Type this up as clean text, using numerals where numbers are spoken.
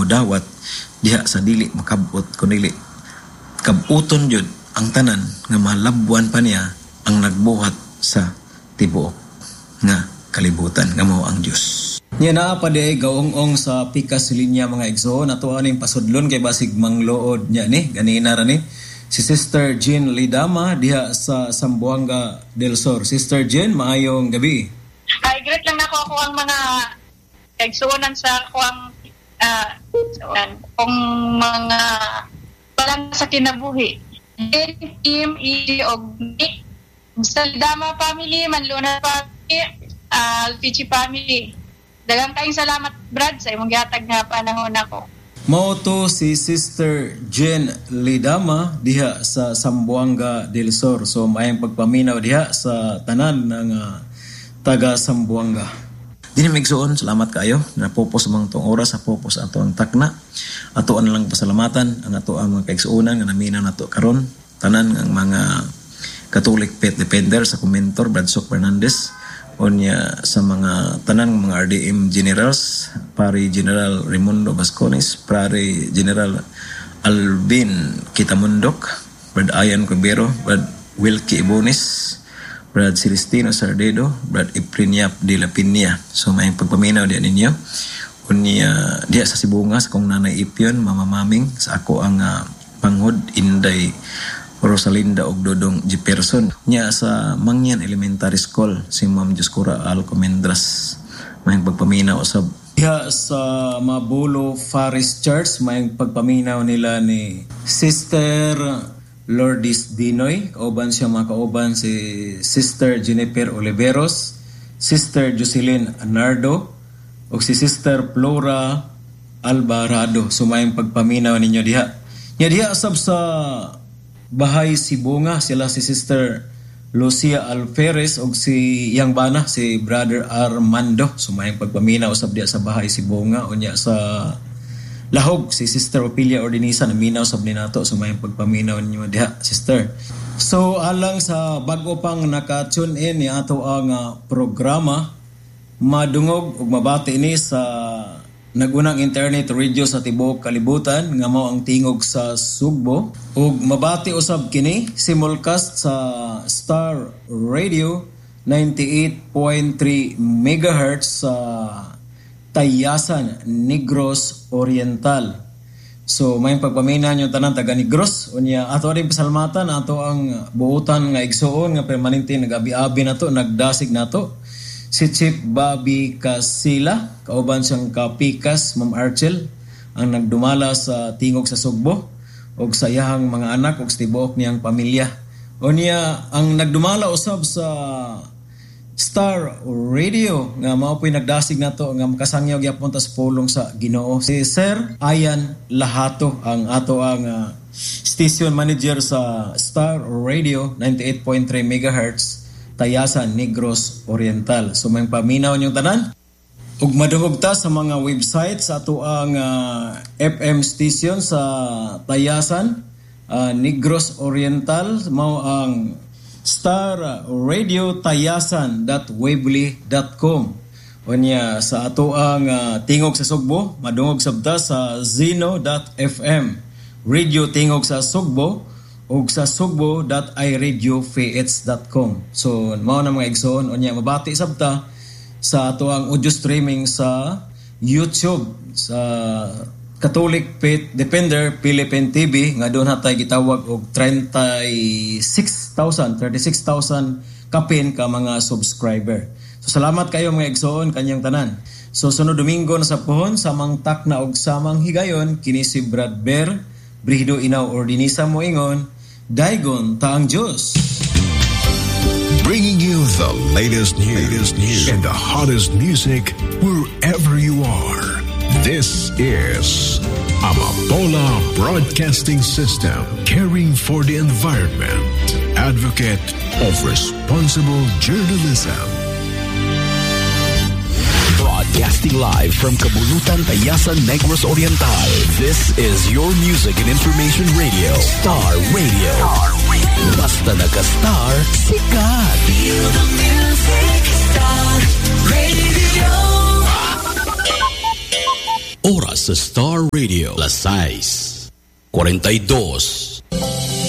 mudawat diha sa dili makabot kundi kabuton jud ang tanan nga malabwan pa niya ang nagbuhat sa tibuok nga kalibutan nga mao ang Dios. Nya naa pa di gaong-ong sa pikas linya mga igsoon ato aning pasudlon kay basig mangluod nya ni ganina ra ni si Sister Jean Lidama diha sa Zamboanga del Sur. Sister Jean, maayong gabi. Ay, great lang ako ang mga igsuonan sa kung mga palang sa kinabuhi. Team E og Nick sa Lidama family, Manluna family, Alfichi family. Daghang kaayong salamat, Brad, sa imong gihatag nga panahon ako. Mao to si Sister Jean Lidama diha sa Zamboanga del Sur. So maayong pagpaminaw diha sa tanan ng taga Zamboanga. Dini migsuon, salamat kayo. Napopos mang tong oras sa popos ato ang takna. Ato an lang pasalamatan ang ato ang mga kaigsuonan nga naminaw nato karon. Tanan ang mga Catholic Faith Defender sa Kumentor Bradsok Fernandez. Onya sa mga tanang mga RDM Generals, Pari General Raimundo Bascones, Pari General Alvin Kitamundok, Brad Ayan Cubero, Brad Wilkie Ibonis, Brad Celestino Sardedo, Brad Ipriniap de la Piña. So may pagpaminaw diyan ninyo. Onya diya sa Sibunga sa kong nanay Ipyon, Mama Maming, sa ako ang panghod Inday Rosalinda og Dodong Jefferson nya sa Mangyan Elementary School si Ma'am Dioscora Alcomendras may pagpaminaw sa sa Mabulo Faris Church may pagpaminaw nila ni Sister Lourdes Dinoy kauban siya makauban si Sister Jennifer Oliveros, Sister Jocelyn Nardo ug si Sister Flora Alvarado. So may pagpaminaw ninyo diha nya diha sab sa Bahay Sibunga sila si Sister Lucia Alferez og si Yang Bana si Brother Armando. Sumayang pagpaminaw usab diya sa Bahay Sibunga unya sa Lahog si Sister Opilia Ordinisa naminaw sab ni nato. Sumayang pagpaminaw ninyo diha sister. So alang sa bago pang naka-tune in ni ato ang programa madungog ug mabati ni sa nagunang internet radio sa tibuok kalibutan nga mao ang tingog sa Sugbo ug mabati usab kini simulcast sa Star Radio 98.3 MHz sa Tayasan, Negros Oriental. So may pagpamina nyo tanan taga Negros unya ato rin pasalamatan ato ang buutan nga igsuon nga permanente nagabi-abi nato nagdasig nato. Si Chief Bobby Casila, kauban siyang kapikas, Ma'am Archel, ang nagdumala sa tingog sa Sugbo, o sa iyahang mga anak, o sa tibuok niyang pamilya. O niya, ang nagdumala usab sa Star Radio, nga mao po'y nagdasig na to, nga makasangyaw gyapon ta sa pulong sa Ginoo. Si Sir Ayan Lahato, ang ato ang station manager sa Star Radio, 98.3 MHz, Tayasan, Negros Oriental. So may paminaw niyong tanan. Ug madungog ta sa mga website sa ato ang FM station sa Tayasan, Negros Oriental, mao ang starradiotayasan.weebly.com. Unya sa ato ang tingog sa Sugbo, madungog sabta sa zeno.fm, radio tingog sa Sugbo, ug sa sugbo.iradiofh.com. So mao na mga igsoon unya mabati sabta sa ato ang audio streaming sa YouTube sa Catholic Faith Defender Philippine TV nga doon hatay gitawag og 36,000 kapin ka mga subscriber. So salamat kayo mga igsoon kanyang tanan. So sunod Domingo na sa pohon samang takna og samang higayon kini si Brad Bear Brihido Inaw Ordinisa moingon Daigon Taang Diyos. Bringing you the latest news and the hottest music wherever you are. This is Amapola Broadcasting System, caring for the environment, advocate of responsible journalism. Broadcasting live from Kabulutan, Tayasan, Negros Oriental. This is your music and information radio, Star Radio. Basta naka-Star, sikat. Feel the music, Star Radio. Oras sa Star Radio, 6:42.